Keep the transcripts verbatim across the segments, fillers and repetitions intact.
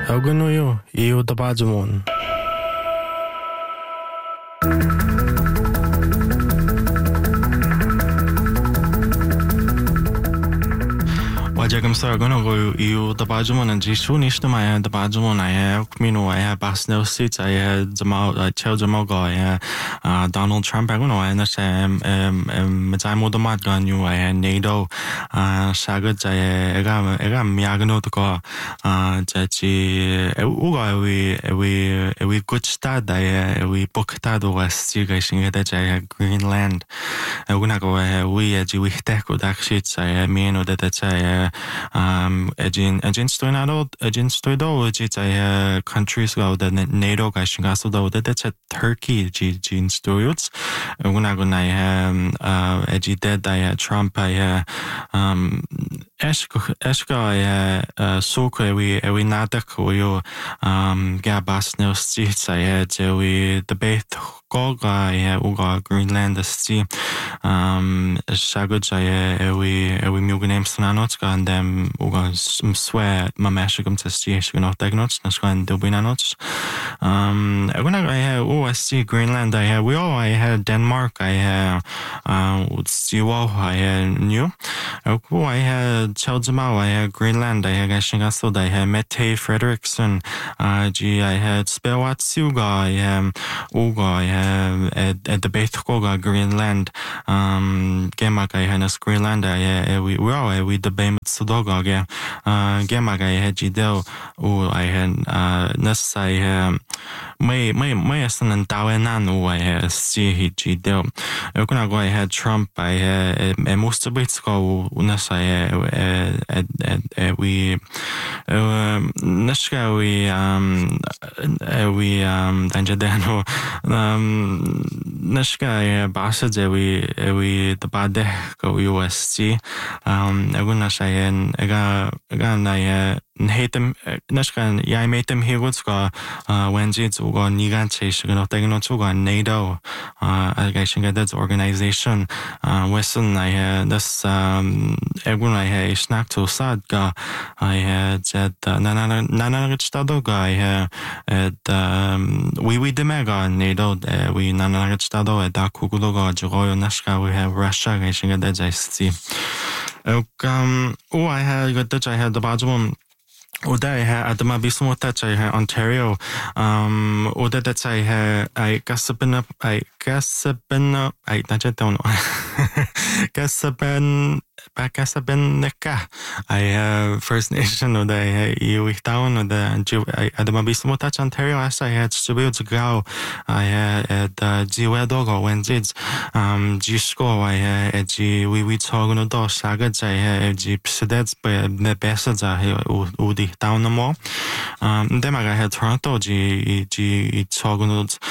Augunuyo, iyo tapajumon. Wajagam sa gano go iyo tapajumon ang jishu nishto maya tapajumon ay kumino ay basno seats ay jamal chel jamal go ay Donald Trump gano ay na sa mazay mo damat ganyo ay NATO sagad ay ega ega miyagano to ko jachi uga we we we good start ay we bukta do was siga singa da ay Greenland una go ay we ji we tek ko dakshit ay meno da ay um agin agin stoinado agin stoido which I countries go the NATO guys gaso do that that's Turkey g gin stoyots una go na um uh agi dead I Trump I um esko esko I so we we nada ko yo um gabas no streets I had we debate Goga yeah uga Greenland the sea um shagoj I we we muganem snanots and them uga swear my mashigum to see no tegnots na skan dobinanots um I had oh I see Greenland I had we all I had Denmark I had um see all I had new oh I had Cheldamau I had Greenland I had Gashingaso I had Mette Frederiksen uh G I had Spelwatsuga I had uga I had at at the Bethkoga Greenland um Gemaga Hanas Greenland I we we all we the Bay Sudoga uh Gemaga Hejidel oh I had uh nas I may may may asan and Tawenan I had see Hejidel Okuna go I had Trump I had most of it go nas I we Nashka we um we um Danjadano um Nashka Basa we we the bad go U S C um Aguna Shayan Aga again I hate them Nashkan yeah I made them here what's got uh when it's go Nigan Chase gonna take no to go NATO uh I guess that's organization uh Western I had this um Egun I had snack to sad ga I had that Nana Nana Stado guy at um we we the mega NATO we Nana Stado at Dakugudoga Joyo Nashka we have Russia I think that's I see um oh I had got that I had the bottom Oda I had at the Mabismo touch I had Ontario um Oda that I had I guess up I guess up I don't know guess up Pakasabeneka I have First Nation or the Iwitown or the at the Mabismo touch Ontario as I had to to go I had at the Giwedogo when it's um Gisco I had at G we we talk no do sagats I had G Psidets by the best Udi down the mall um then I had Toronto G G Togonut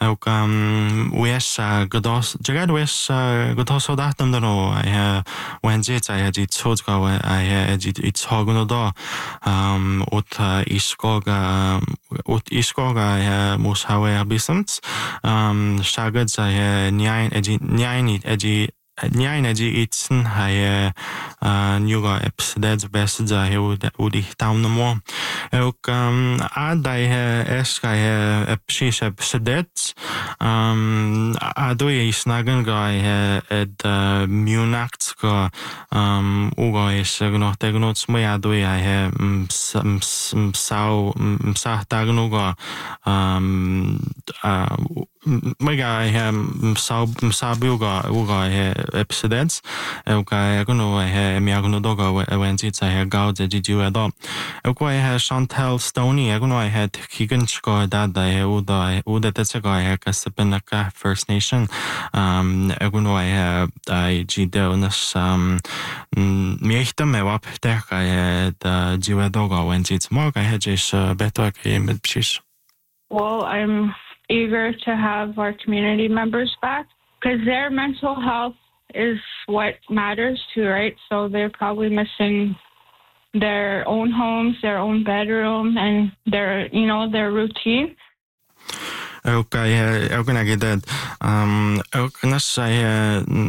um West Godos Jagad West Godoso datum no I have when I had it so go I had it Hogunodo um ut Iskoga ut Iskoga I had Mushawe Abysons um Shagads I had nine edgy nine edgy nine edgy itsen I uh Nuga episodes best I would would down the more ook um ad I esk I episode episodes um ado snagan guy at Munich go um uga is no tegnots may ado I have some some sao sa tagnuga um uh Mega I have Sab Sabuga Uga episodes. Okay, I know I have Miagono Doga when it's I have Gauds at G U Adop. Okay, I have Chantal Stoney. I know I had Higanchko that I Uda Uda Tetsaga I have Casapenaka First Nation. Um, I know I have I G Donas um Miechta Mewap Tech I had G U Doga when it's Mark. I had just better game with Pshish. Well, I'm eager to have our community members back because their mental health is what matters too, right? So they're probably missing their own homes, their own bedroom, and their, you know, their routine. Okay, I'm gonna get that. Um, I'm gonna say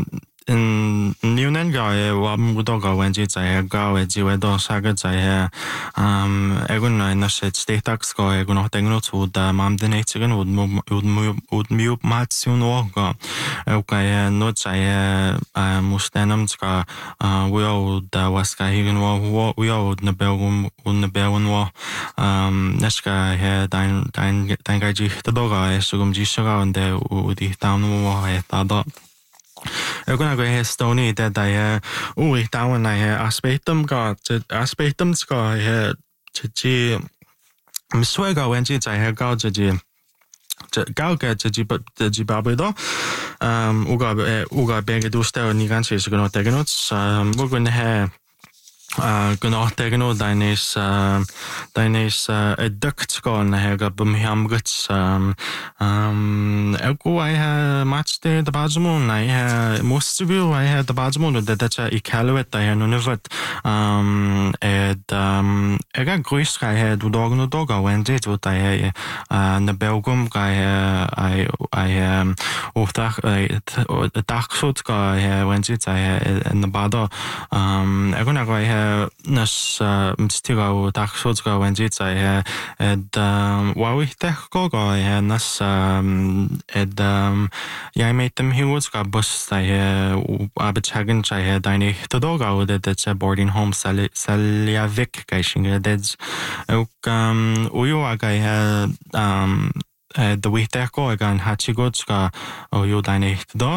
in Newnan guy wam gudoga wenji zai ga weji wedo saga zai um egun na shit state tax go egun no tengo to da mam de netigen ud ud ud mu matsion ga okay no zai mustanam ska we all da waska higen wa we all na belgum un na belgun wa um neska he dein dein dein gaji doga sugum ji shaga unde udi down wa he da Egun go he stony that I ui down I aspectum got aspectum ska he ji mswega wenji zai he ga ji ga ga ji ba ji ba do um uga uga bege du stel ni ganze is gno tegenot um ugun he Uh, gno tegno dainis uh, dainis uh, educt gon hega bum hamguts um um ego I ha match the the bazmon I ha most of you I had the bazmon that that's a evaluate I no never um ed um ega gruis I had do dog no dog when it what I uh na belgum I I I um of dag dag sort guy when it I in the bado um ego na I nas mstiga taxotka wenji zai ed wawi techko go nas ed ja met dem hiwotska bus zai abchagen zai deine todoga oder det boarding home sal salia vik gaishing det ook uyo aga um the way that go again hachigotka o yo deine do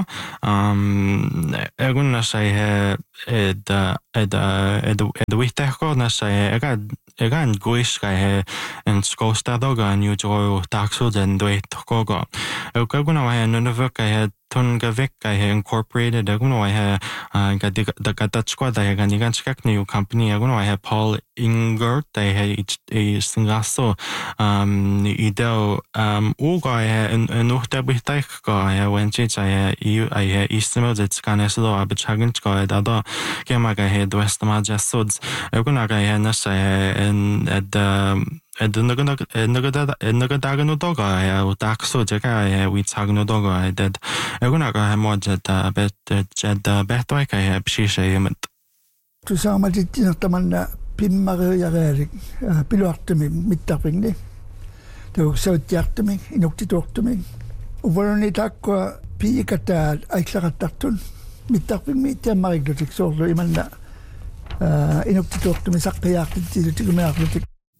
um egun na sai ed ed ed ed way that go na sai ega ega en gois ga en skostadog new jo taxo den do go go egun na no no ka tunga vik I incorporated aguno I ha ga the gatachko da ga ni ganchak new company aguno I ha Paul Ingert I ha a singaso um ideo um uga en noch der bitaik ga I wenche I I ha istemo det skaneso abchagin ga da da kema ga he westma jasods aguno ga ha na sai en at ed naga naga naga daga no doga ya taxo jeka ya we tag no doga that eguna ga mo jet bet jet bet like I have she say tu sama dit tamanna pimmare ja rerik pilottemi mittapingi to so tjartemi inokti tortemi uvoloni takko piikata aiklaratartun mittapingi tiamarik dotik sorlo imanna inokti tortemi sakkiarti tigumerlutik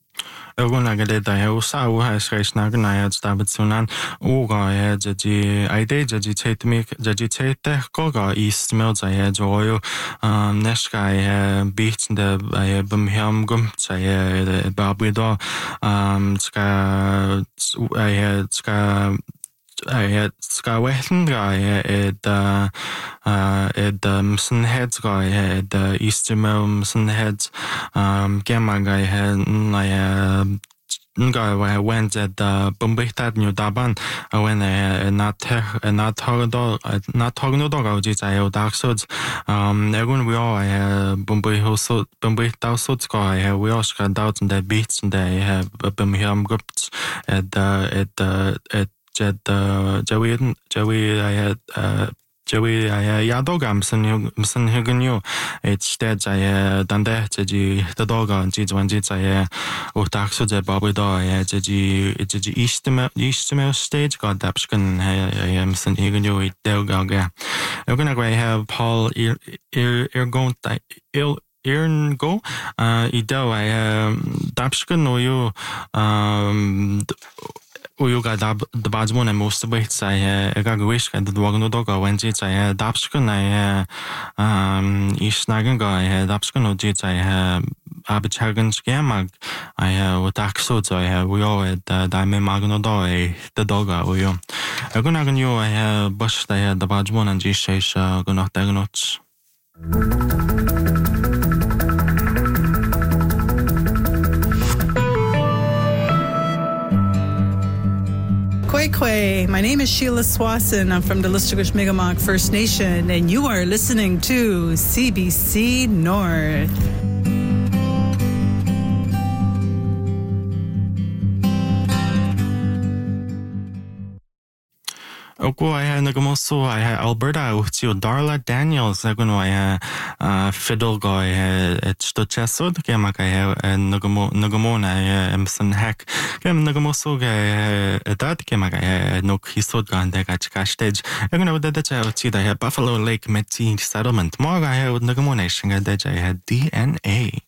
Egun ga da he usa u ha skreis na gna ya stabtsunan u ga he ji ide ji chetmi ji chete ko ga east mil za he joyo um neska he beach de he bum ham gum cha he babido um ska he ska I had Skywestern guy at the uh at the Mson Heads guy at the Eastermel Mson Heads um Gamma guy had I guy I went at the Bumbitad New Daban when I not not Tordo not Torno dog just I dark suits um everyone we all I have Bumbi Hoso Bumbi Suits guy we all got out in the beats and they have Bumham groups at the at the at Jed Joey Joey I had uh Joey I Yadogam Sun Sun Higanyu it's dead I done that ji the dog on ji one ji I o taxo je Bobby do I ji it's ji east east stage got dapskin I am Sun Higanyu it delga I'm gonna go have Paul ear ear going ill Erin go uh ido I dapskin no you um Uyuga dab the badmon and most of it I got wish and the wagon dog when it's I dapskin I um ish nagan guy had dapskin or jits I have abichagan scamag I have with axo so I have we all at the diamond magno dog the dog are you I gonna you I have bush I had the badmon and jish gonna diagnose. Kwe Kwe. My name is Sheila Swanson. I'm from the Listugush Mi'kmaq First Nation, and you are listening to C B C North. Oku ai nagamoso ai Alberta utio Darla Daniels aguno ai fiddle go ai sto chesso ke makai nagamo nagamona ai emson hack kem nagamoso ge dat ke makai no hisod gande gachka stage aguno da cha uti da Buffalo Lake Métis settlement mo ai nagamona shinga da ja D N A